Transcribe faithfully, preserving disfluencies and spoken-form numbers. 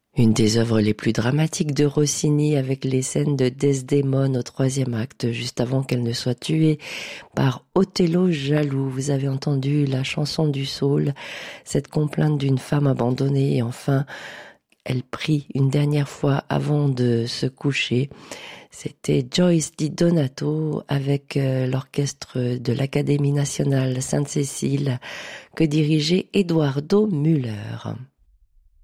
Une des œuvres les plus dramatiques de Rossini, avec les scènes de Desdémone au troisième acte, juste avant qu'elle ne soit tuée par Othello jaloux. Vous avez entendu la chanson du saule, cette complainte d'une femme abandonnée, et enfin, elle prie une dernière fois avant de se coucher. C'était Joyce Di Donato avec euh, l'orchestre de l'Académie nationale Sainte-Cécile que dirigeait Eduardo Müller.